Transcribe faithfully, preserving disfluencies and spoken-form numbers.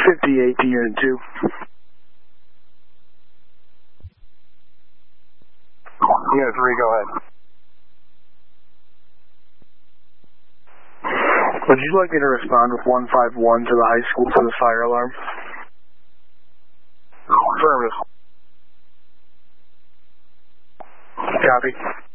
fifty-eight to Unit two. Unit three, go ahead. Would you like me to respond with one five one to the high school for the fire alarm? Affirmative. Copy.